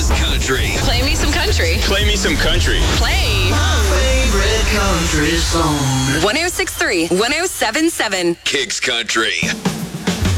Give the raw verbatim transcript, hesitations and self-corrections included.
Country. Play me some country. Play me some country. Play. Favorite country song. one oh six point three, one oh seven point seven. Kicks Country.